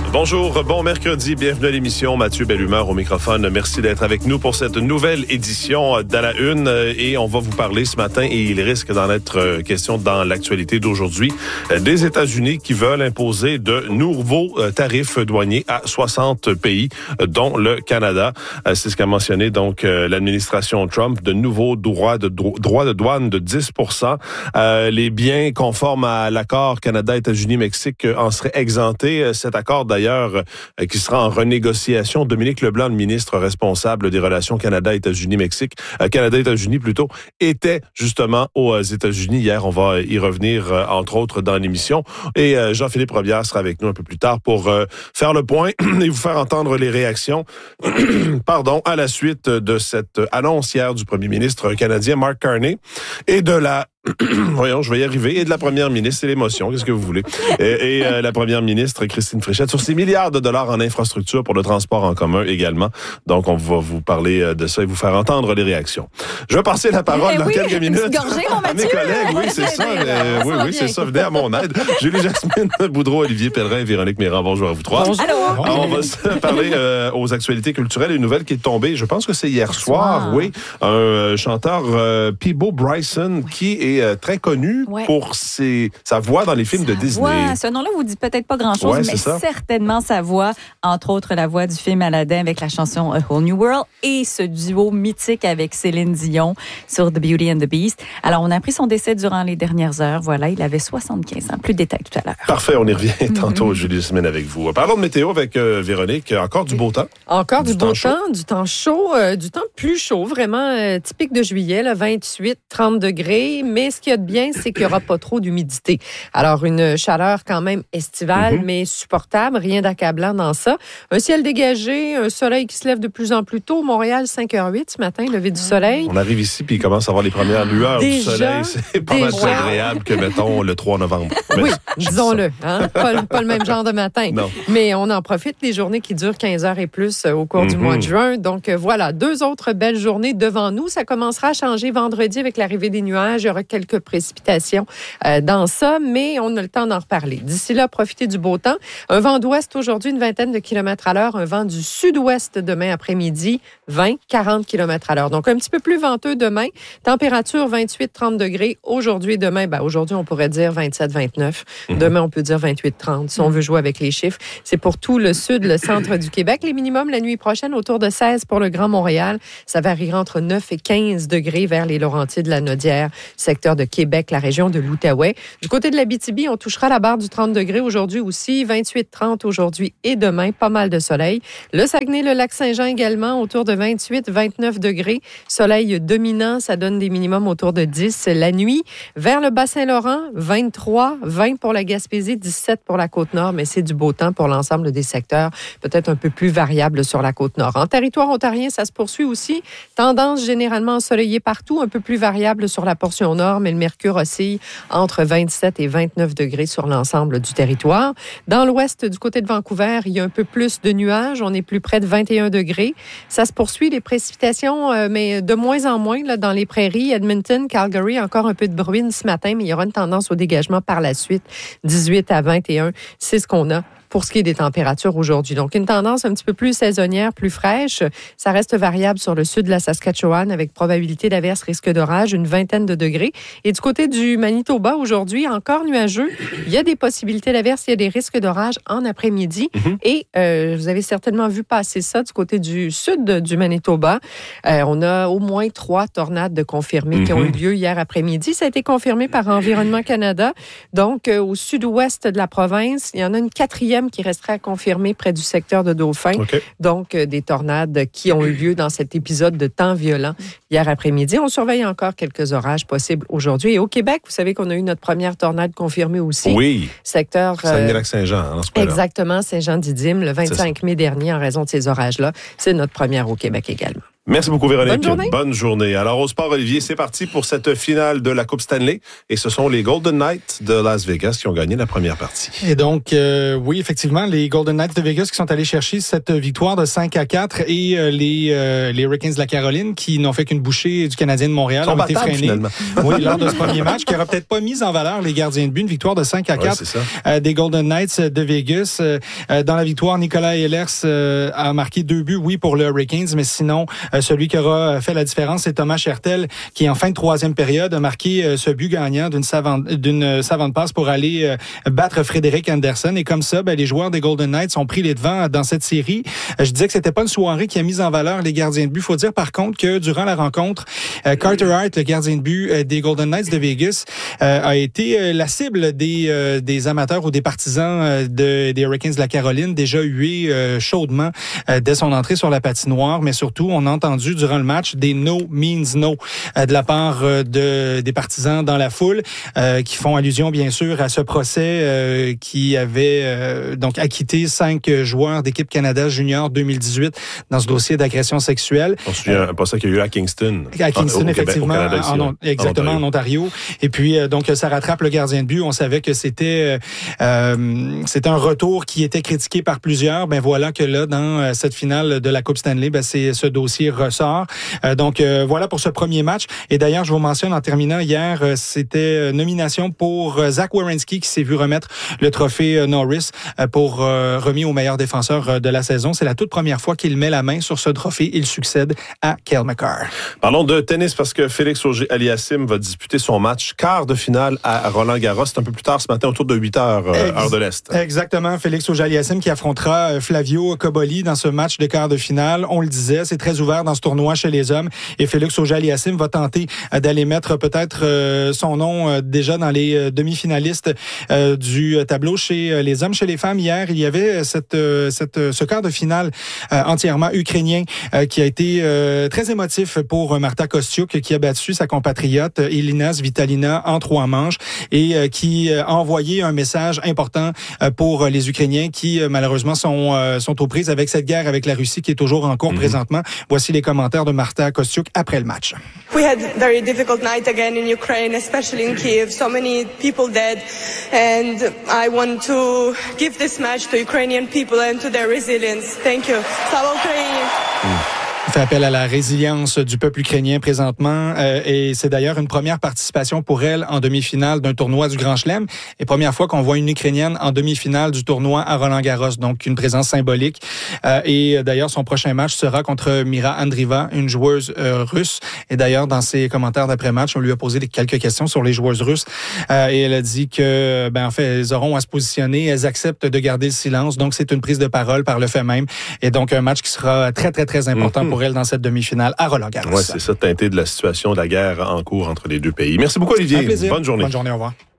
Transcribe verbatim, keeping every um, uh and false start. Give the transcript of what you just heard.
Bonjour, bon mercredi, bienvenue à l'émission. Mathieu Bellumeur au microphone. Merci d'être avec nous pour cette nouvelle édition d'À la Une. Et on va vous parler ce matin, et il risque d'en être question dans l'actualité d'aujourd'hui, des États-Unis qui veulent imposer de nouveaux tarifs douaniers à soixante pays, dont le Canada. C'est ce qu'a mentionné donc l'administration Trump, de nouveaux droits de, droits de douane de dix pour cent. Euh, les biens conformes à l'accord Canada-États-Unis-Mexique en seraient exemptés. Cet accord, d'ailleurs, D'ailleurs, euh, qui sera en renégociation. Dominique Leblanc, le ministre responsable des relations Canada-États-Unis-Mexique, euh, Canada-États-Unis plutôt, était justement aux États-Unis hier. On va y revenir, euh, entre autres, dans l'émission. Et euh, Jean-Philippe Robillard sera avec nous un peu plus tard pour euh, faire le point et vous faire entendre les réactions pardon, à la suite de cette annonce hier du premier ministre canadien Mark Carney et de la Voyons, je vais y arriver. Et de la première ministre, c'est l'émotion, qu'est-ce que vous voulez? Et, et euh, la première ministre, Christine Fréchette, sur ces milliards de dollars en infrastructure pour le transport en commun également. Donc, on va vous parler de ça et vous faire entendre les réactions. Je vais passer la parole eh dans oui, quelques minutes gorgée, mon à mes collègues. Oui, c'est ça. Mais, oui, oui, c'est ça. Venez à mon aide. Julie-Jasmine Boudreau, Olivier Pellerin et Véronique Méran. Bonjour à vous trois. Bonjour. Allô. Alors, on va se parler euh, aux actualités culturelles. Une nouvelle qui est tombée, je pense que c'est hier soir, oui. Un euh, chanteur, euh, Peabo Bryson, ouais. qui est euh, très connu Ouais. pour ses, sa voix dans les films sa de Disney. Voix, ce nom-là vous dit peut-être pas grand-chose, ouais, mais certainement sa voix, entre autres la voix du film Aladdin avec la chanson A Whole New World et ce duo mythique avec Céline Dion sur The Beauty and the Beast. Alors, on a appris son décès durant les dernières heures. Voilà, il avait soixante-quinze ans. Plus de détails tout à l'heure. Parfait, on y revient tantôt, mm-hmm. Julie Semaine avec vous. Parlons de météo avec euh, Véronique. Encore du beau temps. Encore du, du beau temps, chaud. du temps chaud, euh, du temps plus chaud, vraiment euh, typique de juillet, là, vingt-huit, trente degrés. Mais ce qu'il y a de bien, c'est qu'il n'y aura pas trop d'humidité. Alors, une chaleur quand même estivale, mm-hmm. mais supportable, rien d'accablant dans ça. Un ciel dégagé, un soleil qui se lève de plus en plus tôt. Montréal, cinq heures huit ce matin, lever du soleil. On arrive ici, puis il commence à avoir les premières lueurs déjà, du soleil. C'est pas mal plus agréable que, mettons, le trois novembre. Mais oui, disons-le. Hein? Pas, pas le même genre de matin. Non. Mais on en profite, les journées qui durent quinze heures et plus au cours mm-hmm. du mois de juin. Donc, voilà, deux autres belles journées devant nous. Ça commencera à changer vendredi avec l'arrivée des nuages. Il y aura quelques précipitations euh, dans ça, mais on a le temps d'en reparler. D'ici là, profitez du beau temps. Un vent d'ouest aujourd'hui, une vingtaine de kilomètres à l'heure. Un vent du sud-ouest demain après-midi, vingt à quarante kilomètres à l'heure. Donc, un petit peu plus venteux demain. Température vingt-huit à trente degrés. Aujourd'hui et demain, ben, aujourd'hui, on pourrait dire vingt-sept à vingt-neuf. Mm-hmm. Demain, on peut dire vingt-huit à trente. Si on veut jouer avec les chiffres, c'est pour tout le sud, le centre du Québec. Les minimums la nuit prochaine, autour de seize pour le Grand Montréal. Ça variera entre neuf et quinze degrés vers les Laurentides, la Naudière, secteur de Québec, la région de l'Outaouais. Du côté de l'Abitibi, on touchera la barre du trente degrés aujourd'hui aussi, vingt-huit à trente aujourd'hui et demain, pas mal de soleil. Le Saguenay, le Lac-Saint-Jean également, autour de vingt-huit à vingt-neuf degrés. Soleil dominant, ça donne des minimums autour de dix la nuit. Vers le Bas-Saint-Laurent, vingt-trois, vingt pour la Gaspésie, dix-sept pour la Côte-Nord, mais c'est du beau temps pour l'ensemble des secteurs, peut-être un peu plus variable sur la Côte-Nord. En territoire ontarien, ça se poursuit aussi. Tendance généralement ensoleillée partout, un peu plus variable sur la portion nord, mais le mercure oscille entre vingt-sept et vingt-neuf degrés sur l'ensemble du territoire. Dans l'ouest, du côté de Vancouver, il y a un peu plus de nuages. On est plus près de vingt et un degrés. Ça se poursuit, les précipitations, euh, mais de moins en moins là, dans les prairies. Edmonton, Calgary, encore un peu de bruine ce matin, mais il y aura une tendance au dégagement par la suite. dix-huit à vingt et un, c'est ce qu'on a pour ce qui est des températures aujourd'hui. Donc, une tendance un petit peu plus saisonnière, plus fraîche. Ça reste variable sur le sud de la Saskatchewan avec probabilité d'averse, risque d'orage, une vingtaine de degrés. Et du côté du Manitoba, aujourd'hui, encore nuageux. Il y a des possibilités d'averse, il y a des risques d'orage en après-midi. Mm-hmm. Et euh, vous avez certainement vu passer ça du côté du sud du Manitoba. Euh, on a au moins trois tornades de confirmées mm-hmm. qui ont eu lieu hier après-midi. Ça a été confirmé par Environnement Canada. Donc, euh, au sud-ouest de la province, il y en a une quatrième qui resterait à confirmer près du secteur de Dauphin. Okay. Donc, euh, des tornades qui ont eu lieu dans cet épisode de temps violent hier après-midi. On surveille encore quelques orages possibles aujourd'hui. Et au Québec, vous savez qu'on a eu notre première tornade confirmée aussi. Oui. Secteur... Euh, Saguenay-Lac-Saint-Jean. Hein, exactement, Saint-Jean-d'Idyme, le vingt-cinq mai dernier, en raison de ces orages-là. C'est notre première au Québec également. Merci beaucoup, Véronique. Bonne journée. Bonne journée. Alors, au sport, Olivier, c'est parti pour cette finale de la Coupe Stanley. Et ce sont les Golden Knights de Las Vegas qui ont gagné la première partie. Et donc, euh, oui, effectivement, les Golden Knights de Vegas qui sont allés chercher cette victoire de cinq à quatre et euh, les, euh, les Hurricanes de la Caroline qui n'ont fait qu'une bouchée du Canadien de Montréal ont été freinés. Finalement. Oui, lors de ce premier match qui n'aura peut-être pas mis en valeur les gardiens de but. Une victoire de cinq à quatre ouais, euh, des Golden Knights de Vegas. Euh, dans la victoire, Nicolas Ehlers euh, a marqué deux buts, oui, pour le Hurricanes, mais sinon, euh, celui qui aura fait la différence, c'est Thomas Hertel, qui en fin de troisième période a marqué euh, ce but gagnant d'une savante, d'une savante passe pour aller euh, battre Frédéric Anderson. Et comme ça, ben, les joueurs des Golden Knights ont pris les devants dans cette série. Euh, je disais que c'était pas une soirée qui a mis en valeur les gardiens de but. Faut dire par contre que durant la rencontre, euh, Carter Hart, le gardien de but euh, des Golden Knights de Vegas, euh, a été euh, la cible des, euh, des amateurs ou des partisans euh, de, des Hurricanes de la Caroline, déjà hués euh, chaudement euh, dès son entrée sur la patinoire. Mais surtout, on a entendu durant le match des no means no euh, de la part euh, de, des partisans dans la foule euh, qui font allusion bien sûr à ce procès euh, qui avait euh, donc acquitté cinq joueurs d'équipe Canada Junior deux mille dix-huit dans ce dossier d'agression sexuelle. On se souvient pas ça qu'il y a eu à Kingston. À Kingston, au, effectivement, au Canada, ici, en, en, exactement, en Ontario. En Ontario. Et puis, euh, donc, ça rattrape le gardien de but. On savait que c'était euh, c'était un retour qui était critiqué par plusieurs. Ben voilà que là, dans euh, cette finale de la Coupe Stanley, ben, c'est, ce dossier ressort. Euh, donc, euh, voilà pour ce premier match. Et d'ailleurs, je vous mentionne en terminant, hier, euh, c'était nomination pour euh, Zach Werenski qui s'est vu remettre le trophée euh, Norris euh, pour euh, remis au meilleur défenseur euh, de la saison. C'est la toute première fois qu'il met la main sur ce trophée. Il succède à Cale Makar. Parlons de tennis parce que Félix Auger-Aliassime va disputer son match quart de finale à Roland-Garros. C'est un peu plus tard ce matin, autour de huit heures, euh, Ex- heure de l'Est. Exactement. Félix Auger-Aliassime qui affrontera Flavio Cobolli dans ce match de quart de finale. On le disait, c'est très ouvert dans ce tournoi chez les hommes. Et Félix Auger-Aliassime va tenter euh, d'aller mettre peut-être euh, son nom euh, déjà dans les euh, demi-finalistes euh, du tableau chez euh, les hommes. Chez les femmes, hier, il y avait cette, euh, cette, ce quart de finale euh, entièrement ukrainien euh, qui a été euh, très émotif pour Marta Kostyuk qui a battu sa compatriote Elina Svitolina en trois manches et euh, qui a envoyé un message important euh, pour les Ukrainiens qui euh, malheureusement sont, euh, sont aux prises avec cette guerre avec la Russie qui est toujours en cours mm-hmm. présentement. Voici les commentaires de Marta Kostyuk après le match. We had a very difficult night again in Ukraine, especially in Kiev. So many people dead, and I want to give this match to Ukrainian people and to their resilience. Thank you. Slava Ukraini. Mm. Il fait appel à la résilience du peuple ukrainien présentement euh, et c'est d'ailleurs une première participation pour elle en demi-finale d'un tournoi du Grand Chelem et première fois qu'on voit une Ukrainienne en demi-finale du tournoi à Roland-Garros, donc une présence symbolique. Euh, et d'ailleurs, son prochain match sera contre Mira Andreeva, une joueuse euh, russe. Et d'ailleurs, dans ses commentaires d'après-match, on lui a posé quelques questions sur les joueuses russes euh, et elle a dit que, ben en fait, elles auront à se positionner, elles acceptent de garder le silence, donc c'est une prise de parole par le fait même. Et donc un match qui sera très, très, très important mm-hmm. pour elle dans cette demi-finale à Roland-Garros. Oui, c'est ça, teinté de la situation de la guerre en cours entre les deux pays. Merci beaucoup, Olivier. Un plaisir. Bonne journée. Bonne journée, au revoir.